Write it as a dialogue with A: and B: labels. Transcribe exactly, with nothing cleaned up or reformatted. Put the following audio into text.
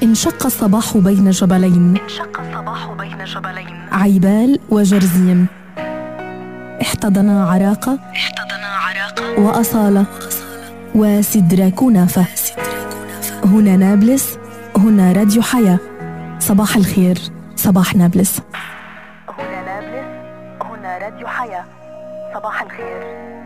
A: انشق الصباح بين جبلين
B: انشق الصباح بين جبلين
A: عيبال وجرزيم. احتضنا عراقة
B: احتضنا عراقة
A: وأصالة وسدرة كنافة. هنا نابلس، هنا راديو حياة. صباح الخير، صباح نابلس.
B: هنا نابلس، هنا راديو حياة. صباح الخير.